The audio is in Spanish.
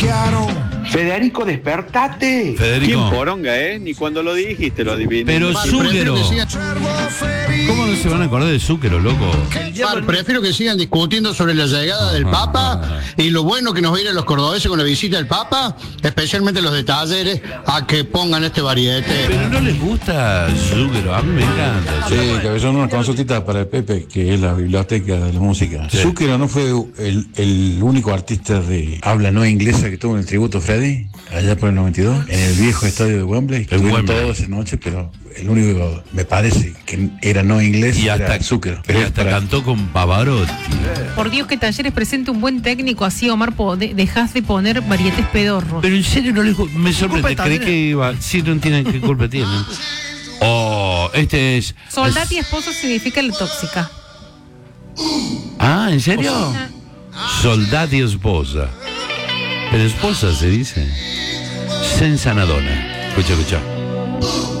Federico, despertate. Federico. ¿Quién poronga, Ni cuando lo dijiste lo adiviné. Pero Zúquero. ¿Cómo no se van a acordar de Zúquero, loco? Prefiero que sigan discutiendo sobre la llegada del Papa y lo bueno que nos vienen los cordobeses con la visita del Papa, especialmente los de Talleres, a que pongan este variete. Pero no les gusta Zúquero, a mí me encanta. Sí, cabezón, una consultita para el Pepe, que es la biblioteca de la música. Sí. Zúquero no fue el único artista de habla no inglesa que tuvo en el tributo Freddy, allá por el 92, en el viejo estadio de Wembley. Estuvieron todos esa noche, pero el único, me parece, que era no inglés y era hasta Zúquero. Pero hasta cantó con Pavarotti. Por Dios, que Talleres presente un buen técnico, así Omar, dejás de poner varietés pedorros. Pero en serio no les me sorprende, creí que iba, sí, no entienden qué culpa tienen. Oh, este es... Soldati esposo significa la tóxica. Ah, ¿en serio? Soldati esposa. Pero esposa se dice. Senza una donna. Escucha.